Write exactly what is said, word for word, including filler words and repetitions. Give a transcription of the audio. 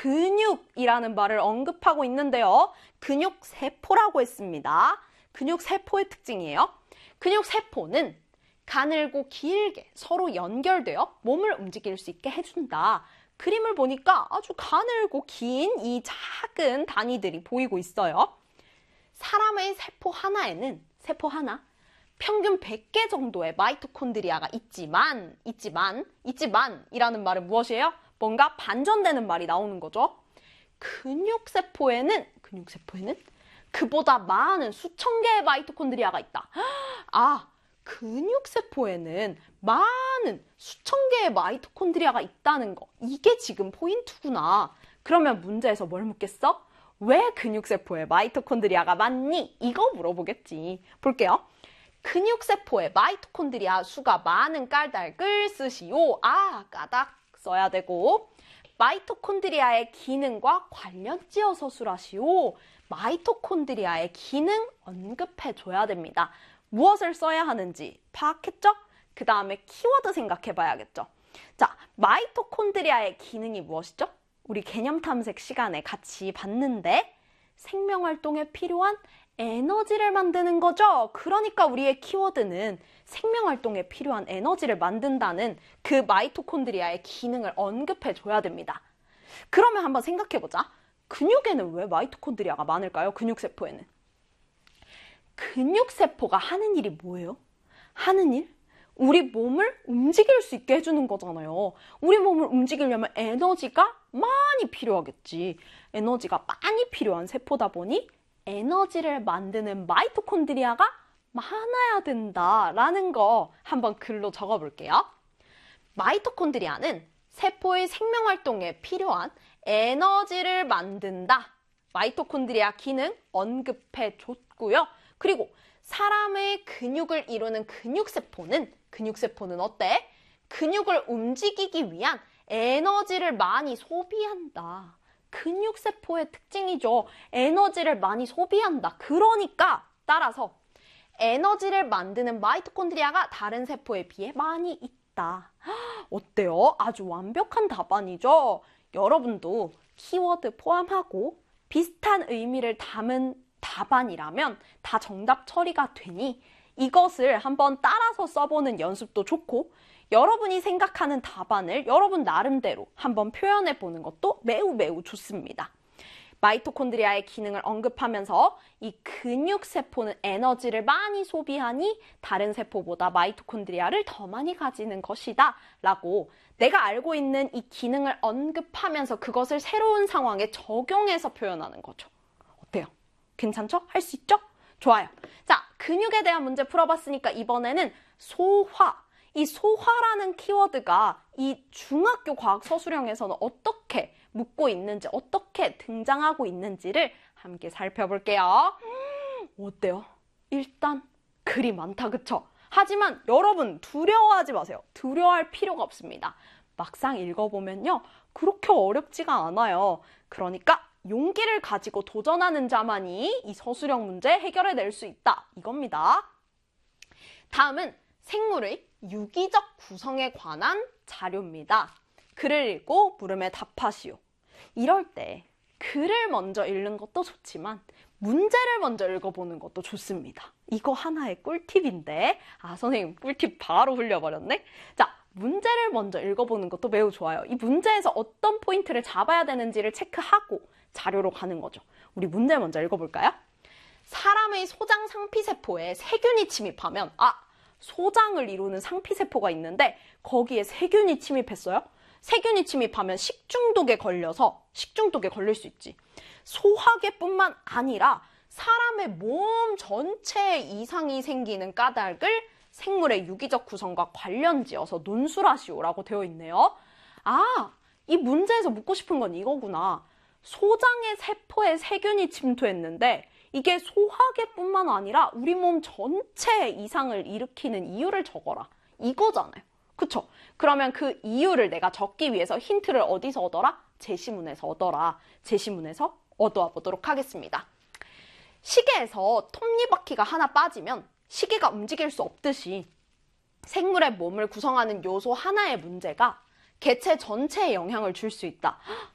근육이라는 말을 언급하고 있는데요. 근육세포라고 했습니다. 근육세포의 특징이에요. 근육세포는 가늘고 길게 서로 연결되어 몸을 움직일 수 있게 해준다. 그림을 보니까 아주 가늘고 긴 이 작은 단위들이 보이고 있어요. 사람의 세포 하나에는, 세포 하나, 평균 백 개 정도의 마이토콘드리아가 있지만, 있지만, 있지만 이라는 말은 무엇이에요? 뭔가 반전되는 말이 나오는 거죠. 근육세포에는, 근육세포에는 그보다 많은 수천 개의 마이토콘드리아가 있다. 아, 근육세포에는 많은 수천 개의 마이토콘드리아가 있다는 거. 이게 지금 포인트구나. 그러면 문제에서 뭘 묻겠어? 왜 근육세포에 마이토콘드리아가 많니? 이거 물어보겠지. 볼게요. 근육세포의 마이토콘드리아 수가 많은 까닭을 쓰시오. 아, 까닭 써야 되고. 마이토콘드리아의 기능과 관련 지어서 수라시오. 마이토콘드리아의 기능 언급해줘야 됩니다. 무엇을 써야 하는지 파악했죠? 그 다음에 키워드 생각해 봐야겠죠. 자, 마이토콘드리아의 기능이 무엇이죠? 우리 개념 탐색 시간에 같이 봤는데 생명활동에 필요한 에너지를 만드는 거죠. 그러니까 우리의 키워드는 생명활동에 필요한 에너지를 만든다는 그 마이토콘드리아의 기능을 언급해 줘야 됩니다. 그러면 한번 생각해 보자. 근육에는 왜 마이토콘드리아가 많을까요? 근육세포에는. 근육세포가 하는 일이 뭐예요? 하는 일? 우리 몸을 움직일 수 있게 해주는 거잖아요. 우리 몸을 움직이려면 에너지가 많이 필요하겠지. 에너지가 많이 필요한 세포다 보니 에너지를 만드는 마이토콘드리아가 많아야 된다라는 거 한번 글로 적어볼게요. 마이토콘드리아는 세포의 생명활동에 필요한 에너지를 만든다. 마이토콘드리아 기능 언급해 줬고요. 그리고 사람의 근육을 이루는 근육세포는, 근육세포는 어때? 근육을 움직이기 위한 에너지를 많이 소비한다. 근육세포의 특징이죠. 에너지를 많이 소비한다. 그러니까 따라서 에너지를 만드는 마이토콘드리아가 다른 세포에 비해 많이 있다. 어때요? 아주 완벽한 답안이죠? 여러분도 키워드 포함하고 비슷한 의미를 담은 답안이라면 다 정답 처리가 되니 이것을 한번 따라서 써보는 연습도 좋고 여러분이 생각하는 답안을 여러분 나름대로 한번 표현해 보는 것도 매우 매우 좋습니다. 마이토콘드리아의 기능을 언급하면서 이 근육세포는 에너지를 많이 소비하니 다른 세포보다 마이토콘드리아를 더 많이 가지는 것이다 라고 내가 알고 있는 이 기능을 언급하면서 그것을 새로운 상황에 적용해서 표현하는 거죠. 어때요? 괜찮죠? 할 수 있죠? 좋아요. 자, 근육에 대한 문제 풀어봤으니까 이번에는 소화. 이 소화라는 키워드가 이 중학교 과학 서술형에서는 어떻게 묻고 있는지, 어떻게 등장하고 있는지를 함께 살펴볼게요. 어때요? 일단 글이 많다, 그쵸? 하지만 여러분 두려워하지 마세요. 두려워할 필요가 없습니다. 막상 읽어보면요, 그렇게 어렵지가 않아요. 그러니까 용기를 가지고 도전하는 자만이 이 서술형 문제 해결해낼 수 있다. 이겁니다. 다음은 생물의 유기적 구성에 관한 자료입니다. 글을 읽고 물음에 답하시오. 이럴 때 글을 먼저 읽는 것도 좋지만 문제를 먼저 읽어보는 것도 좋습니다. 이거 하나의 꿀팁인데, 아, 선생님 꿀팁 바로 흘려버렸네? 자, 문제를 먼저 읽어보는 것도 매우 좋아요. 이 문제에서 어떤 포인트를 잡아야 되는지를 체크하고 자료로 가는 거죠. 우리 문제 먼저 읽어볼까요? 사람의 소장 상피세포에 세균이 침입하면, 아, 소장을 이루는 상피세포가 있는데 거기에 세균이 침입했어요? 세균이 침입하면 식중독에 걸려서 식중독에 걸릴 수 있지. 소화계뿐만 아니라 사람의 몸 전체에 이상이 생기는 까닭을 생물의 유기적 구성과 관련지어서 논술하시오라고 되어 있네요. 아, 이 문제에서 묻고 싶은 건 이거구나. 소장의 세포에 세균이 침투했는데 이게 소화계뿐만 아니라 우리 몸 전체에 이상을 일으키는 이유를 적어라. 이거잖아요. 그쵸? 그러면 그 이유를 내가 적기 위해서 힌트를 어디서 얻어라? 제시문에서 얻어라. 제시문에서 얻어와 보도록 하겠습니다. 시계에서 톱니바퀴가 하나 빠지면 시계가 움직일 수 없듯이 생물의 몸을 구성하는 요소 하나의 문제가 개체 전체에 영향을 줄 수 있다.